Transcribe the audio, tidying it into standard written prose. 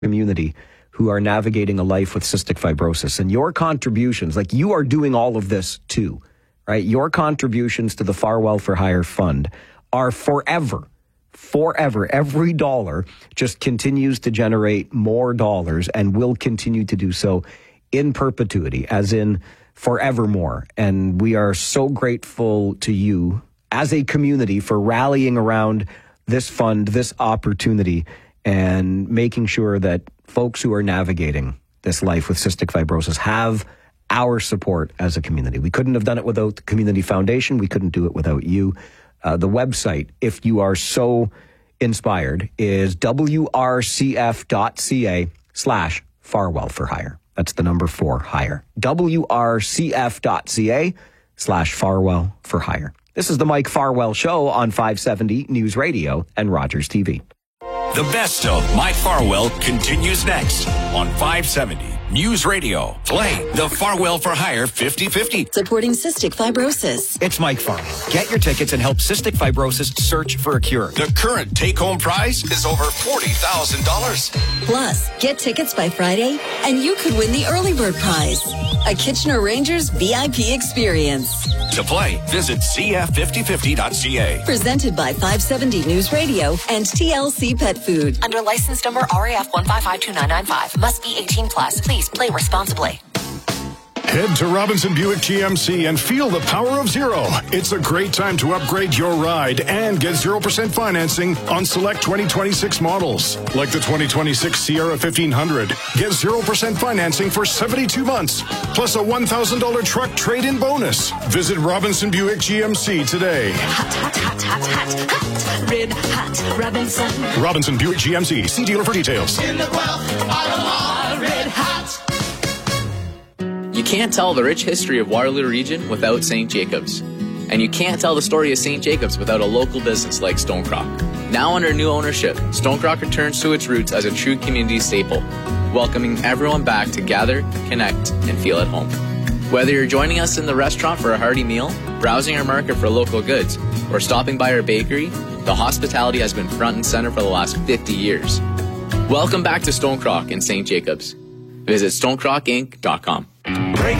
community who are navigating a life with cystic fibrosis. And your contributions, like you are doing all of this too, right? Your contributions to the Farwell for Hire Fund are forever. Every dollar just continues to generate more dollars and will continue to do so in perpetuity, as in forevermore. And we are so grateful to you as a community for rallying around this fund, this opportunity, and making sure that folks who are navigating this life with cystic fibrosis have our support as a community. We couldn't have done it without the Community Foundation. We couldn't do it without you. The website, if you are so inspired, is wrcf.ca/Farwell for Hire. That's the number 4, hire. wrcf.ca/Farwell for Hire. This is the Mike Farwell Show on 570 News Radio and Rogers TV. The best of Mike Farwell continues next on 570 News Radio. Play the Farwell for Hire 50/50. Supporting cystic fibrosis. It's Mike Farwell. Get your tickets and help cystic fibrosis search for a cure. The current take-home prize is over $40,000. Plus, get tickets by Friday and you could win the early bird prize, a Kitchener Rangers VIP experience. To play, visit cf5050.ca. Presented by 570 News Radio and TLC Pet Food. Under license number RAF 1552995. Must be 18 plus. Please play responsibly. Head to Robinson Buick GMC and feel the power of zero. It's a great time to upgrade your ride and get 0% financing on select 2026 models. Like the 2026 Sierra 1500. Get 0% financing for 72 months, plus a $1,000 truck trade-in bonus. Visit Robinson Buick GMC today. Hot, hot, hot, hot, hot, hot. Red hot Robinson. Robinson Buick GMC. See dealer for details. In the Guelph, Ottawa, red hot. You can't tell the rich history of Waterloo Region without St. Jacobs. And you can't tell the story of St. Jacobs without a local business like Stonecrock. Now under new ownership, Stonecrock returns to its roots as a true community staple, welcoming everyone back to gather, connect, and feel at home. Whether you're joining us in the restaurant for a hearty meal, browsing our market for local goods, or stopping by our bakery, the hospitality has been front and center for the last 50 years. Welcome back to Stonecrock and St. Jacobs. Visit stonecrockinc.com. Break